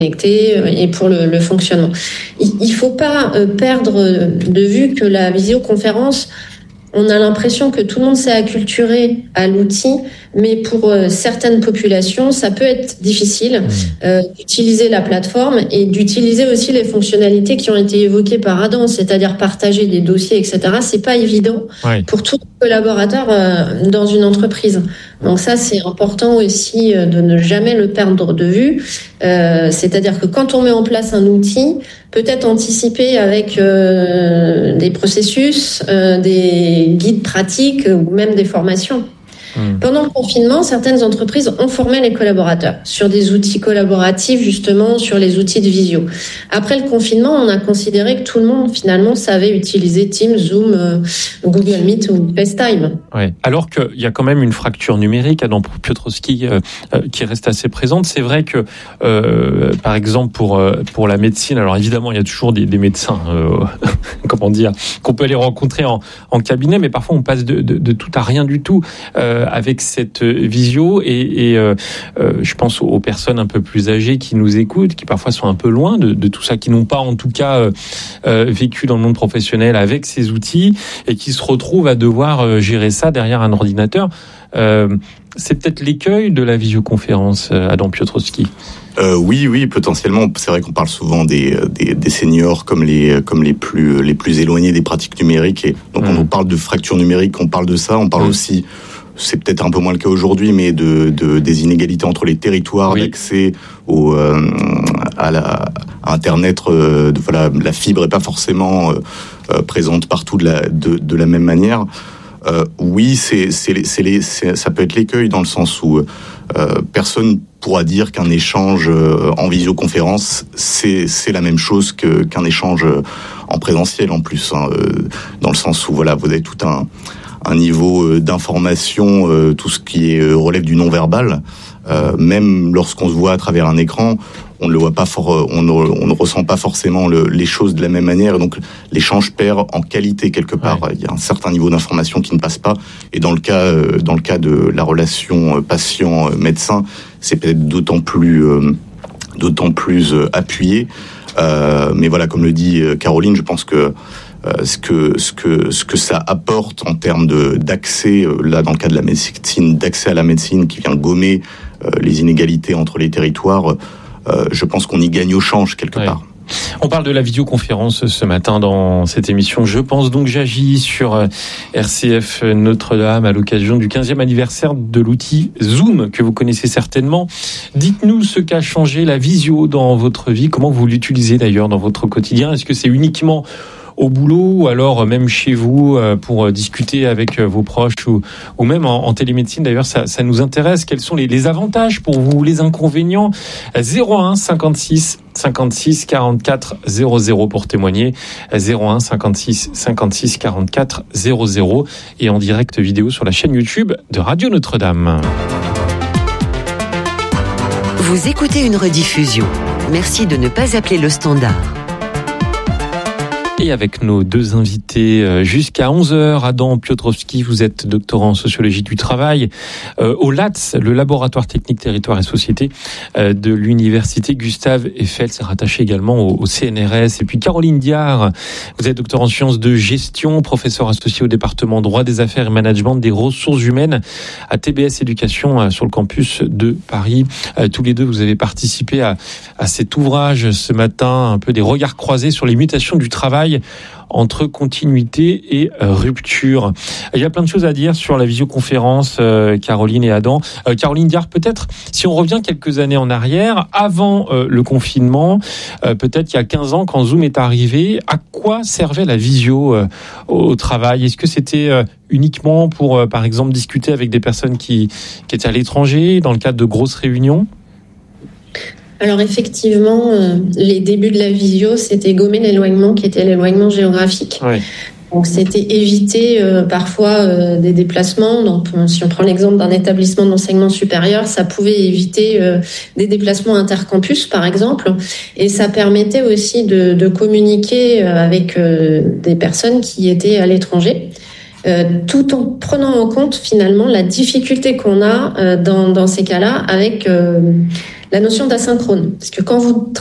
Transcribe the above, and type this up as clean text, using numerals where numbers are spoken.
et pour le fonctionnement. Il faut pas perdre de vue que la visioconférence, on a l'impression que tout le monde s'est acculturé à l'outil, mais pour certaines populations, ça peut être difficile d'utiliser la plateforme et d'utiliser aussi les fonctionnalités qui ont été évoquées par Adam, c'est-à-dire partager des dossiers, etc. C'est pas évident pour tous les collaborateurs dans une entreprise. Donc ça, c'est important aussi de ne jamais le perdre de vue. C'est-à-dire que quand on met en place un outil, peut-être anticiper avec des processus, des guides pratiques ou même des formations. Pendant le confinement, certaines entreprises ont formé les collaborateurs sur des outils collaboratifs, justement, sur les outils de visio. Après le confinement, on a considéré que tout le monde, finalement, savait utiliser Teams, Zoom, Google Meet ou FaceTime. Ouais. Alors qu'il y a quand même une fracture numérique, Adam Piotrowski, qui reste assez présente. C'est vrai que, par exemple, pour la médecine, alors évidemment, il y a toujours des médecins, comment dire, qu'on peut aller rencontrer en cabinet, mais parfois on passe de tout à rien du tout. Avec cette visio et je pense aux personnes un peu plus âgées qui nous écoutent, qui parfois sont un peu loin de tout ça, qui n'ont pas en tout cas vécu dans le monde professionnel avec ces outils et qui se retrouvent à devoir gérer ça derrière un ordinateur. C'est peut-être l'écueil de la visioconférence, Adam Piotrowski. Oui, potentiellement. C'est vrai qu'on parle souvent des seniors comme les plus éloignés des pratiques numériques. Et donc, quand on parle de fracture numérique, on parle de ça. On parle aussi, c'est peut-être un peu moins le cas aujourd'hui, mais des inégalités entre les territoires d'accès à Internet. La fibre est pas forcément présente partout de la même manière. Oui, ça peut être l'écueil dans le sens où personne pourra dire qu'un échange en visioconférence c'est la même chose qu'un échange en présentiel en plus, dans le sens où vous avez tout un niveau d'information, tout ce qui relève du non-verbal, même lorsqu'on se voit à travers un écran, on ne le voit pas on ne ressent pas forcément les choses de la même manière, et donc l'échange perd en qualité quelque part. Il y a un certain niveau d'information qui ne passe pas, et dans le cas de la relation patient-médecin, c'est peut-être d'autant plus appuyé. Mais voilà, comme le dit Caroline, je pense que ce que ça apporte en termes d'accès, là dans le cas de la médecine, d'accès à la médecine qui vient gommer les inégalités entre les territoires, je pense qu'on y gagne au change quelque part. On parle de la vidéoconférence ce matin dans cette émission. Je pense donc j'agis sur RCF Notre-Dame à l'occasion du 15e anniversaire de l'outil Zoom que vous connaissez certainement. Dites-nous ce qu'a changé la visio dans votre vie. Comment vous l'utilisez d'ailleurs dans votre quotidien? Est-ce que c'est uniquement au boulot ou alors même chez vous pour discuter avec vos proches ou même en télémédecine? D'ailleurs, ça nous intéresse. Quels sont les avantages pour vous, les inconvénients? 01 56 56 44 00 pour témoigner. 01 56 56 44 00 et en direct vidéo sur la chaîne YouTube de Radio Notre-Dame. Vous écoutez une rediffusion. Merci de ne pas appeler le standard. Et avec nos deux invités jusqu'à 11h, Adam Piotrowski, vous êtes doctorant en sociologie du travail au LATS, le laboratoire technique territoire et société de l'université Gustave Eiffel, c'est rattaché également au CNRS. Et puis Caroline Diard, vous êtes doctorant en sciences de gestion, professeur associé au département droit des affaires et management des ressources humaines à TBS Éducation sur le campus de Paris. Tous les deux, vous avez participé à cet ouvrage ce matin, un peu des regards croisés sur les mutations du travail entre continuité et rupture. Il y a plein de choses à dire sur la visioconférence, Caroline et Adam. Caroline Diard, peut-être, si on revient quelques années en arrière, avant le confinement, peut-être il y a 15 ans, quand Zoom est arrivé, à quoi servait la visio au travail? Est-ce que c'était uniquement pour, par exemple, discuter avec des personnes qui étaient à l'étranger, dans le cadre de grosses réunions? Alors effectivement, les débuts de la visio, c'était gommer l'éloignement qui était l'éloignement géographique. Ouais. Donc c'était éviter parfois des déplacements. Donc si on prend l'exemple d'un établissement d'enseignement supérieur, ça pouvait éviter des déplacements intercampus par exemple, et ça permettait aussi de communiquer avec des personnes qui étaient à l'étranger. Tout en prenant en compte finalement la difficulté qu'on a dans ces cas-là avec la notion d'asynchrone. Parce que quand vous